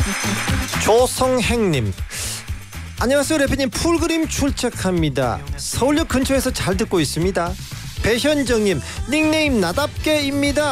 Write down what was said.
조성행님, 안녕하세요 래피님. 풀그림 출첵합니다. 서울역 근처에서 잘 듣고 있습니다. 배현정님, 닉네임 나답게입니다.